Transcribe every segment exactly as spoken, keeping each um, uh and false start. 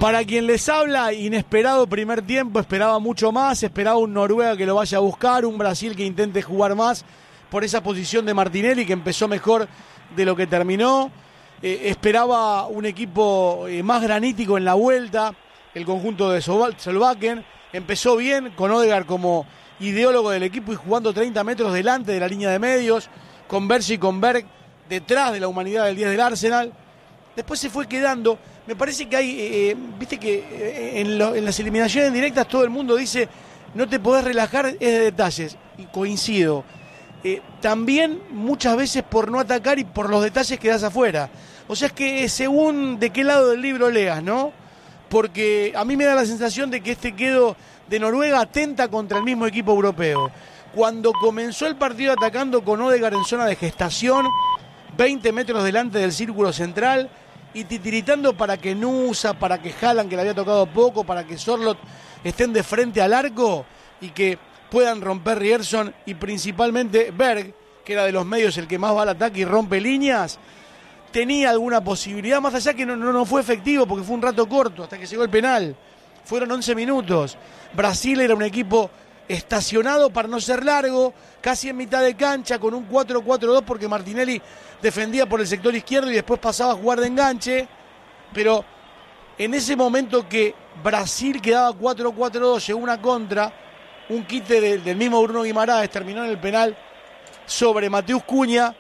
Para quien les habla, inesperado primer tiempo, esperaba mucho más, esperaba un Noruega que lo vaya a buscar, un Brasil que intente jugar más por esa posición de Martinelli, que empezó mejor de lo que terminó. Eh, esperaba un equipo eh, más granítico en la vuelta, el conjunto de Solbakken. Empezó bien, con Ødegaard como ideólogo del equipo y jugando treinta metros delante de la línea de medios, con Berge y con Berg detrás de la humanidad del diez del Arsenal. Después se fue quedando. Me parece que hay, eh, viste que eh, en, lo, en las eliminaciones directas todo el mundo dice no te podés relajar, es de detalles. Y coincido. Eh, también muchas veces por no atacar y por los detalles quedás afuera. O sea, es que según de qué lado del libro leas, ¿no? Porque a mí me da la sensación de que este quedo de Noruega atenta contra el mismo equipo europeo. Cuando comenzó el partido atacando con Ødegaard en zona de gestación, veinte metros delante del círculo central, y titiritando para que Nusa, para que Haaland, que le había tocado poco, para que Sorloth estén de frente al arco y que puedan romper Ryerson, y principalmente Berg, que era de los medios el que más va al ataque y rompe líneas, tenía alguna posibilidad, más allá que no, no, no fue efectivo porque fue un rato corto, hasta que llegó el penal. Fueron once minutos. Brasil era un equipo estacionado para no ser largo, casi en mitad de cancha, con un cuatro cuatro dos, porque Martinelli defendía por el sector izquierdo y después pasaba a jugar de enganche. Pero en ese momento que Brasil quedaba cuatro cuatro dos, llegó una contra, un quite de, del mismo Bruno Guimaraes, terminó en el penal sobre Mateus Cunha,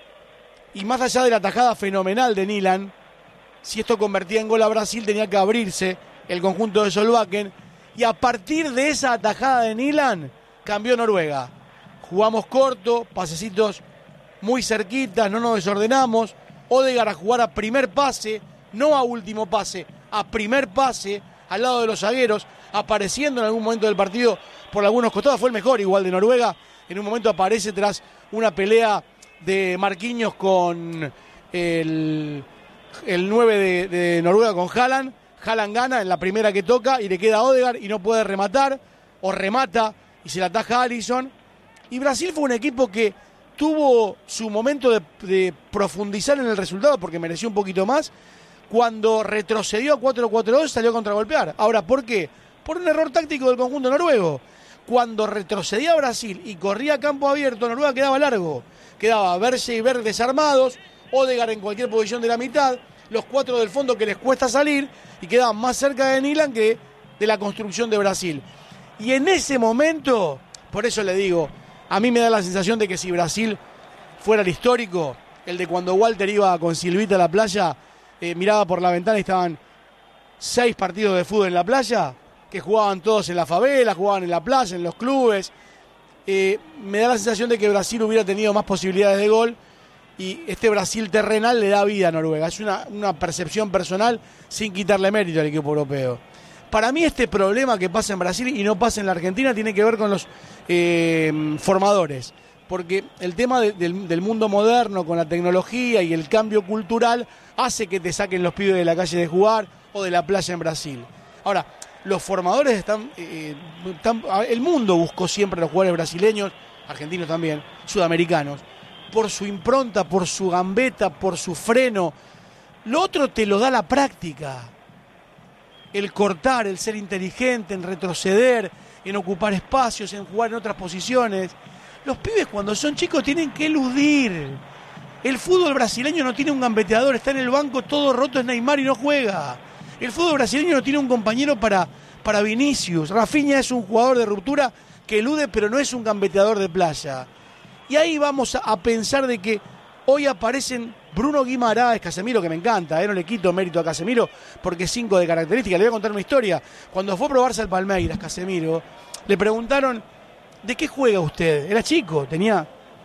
y más allá de la tajada fenomenal de Nyland, si esto convertía en gol a Brasil tenía que abrirse el conjunto de Solbakken, y a partir de esa atajada de Nyland cambió Noruega. Jugamos corto, pasecitos muy cerquitas, no nos desordenamos. Ødegaard a jugar a primer pase, no a último pase, a primer pase al lado de los zagueros, apareciendo en algún momento del partido por algunos costados. Fue el mejor igual de Noruega. En un momento aparece tras una pelea de Marquinhos con el, el nueve de, de Noruega, con Haaland. Haaland gana en la primera que toca y le queda a Ødegaard y no puede rematar, o remata y se la ataja a Alisson. Y Brasil fue un equipo que tuvo su momento de, de profundizar en el resultado, porque mereció un poquito más. Cuando retrocedió a cuatro cuatro dos salió a contragolpear. Ahora, ¿por qué? Por un error táctico del conjunto noruego. Cuando retrocedía a Brasil y corría a campo abierto, Noruega quedaba largo. Quedaba Berge y Berg desarmados, Ødegaard en cualquier posición de la mitad, los cuatro del fondo que les cuesta salir, y quedaban más cerca de Nyland que de la construcción de Brasil. Y en ese momento, por eso le digo, a mí me da la sensación de que si Brasil fuera el histórico, el de cuando Walter iba con Silvita a la playa, eh, miraba por la ventana y estaban seis partidos de fútbol en la playa, que jugaban todos en la favela, jugaban en la plaza, en los clubes. Eh, me da la sensación de que Brasil hubiera tenido más posibilidades de gol, y este Brasil terrenal le da vida a Noruega. Es una, una percepción personal sin quitarle mérito al equipo europeo. Para mí este problema que pasa en Brasil y no pasa en la Argentina tiene que ver con los eh, formadores, porque el tema de, del, del mundo moderno con la tecnología y el cambio cultural hace que te saquen los pibes de la calle de jugar o de la playa en Brasil. Ahora, los formadores están, eh, están... El mundo buscó siempre a los jugadores brasileños, argentinos también, sudamericanos, por su impronta, por su gambeta, por su freno. Lo otro te lo da la práctica. El cortar, el ser inteligente, en retroceder, en ocupar espacios, en jugar en otras posiciones. Los pibes cuando son chicos tienen que eludir. El fútbol brasileño no tiene un gambeteador, está en el banco todo roto, es Neymar y no juega. El fútbol brasileño no tiene un compañero para, para Vinicius. Rafinha es un jugador de ruptura que elude, pero no es un gambeteador de playa. Y ahí vamos a, a pensar de que hoy aparecen Bruno Guimaraes, Casemiro, que me encanta, ¿eh? No le quito mérito a Casemiro porque es cinco de características. Le voy a contar una historia. Cuando fue a probarse al Palmeiras, Casemiro, le preguntaron, ¿de qué juega usted? Era chico, tenía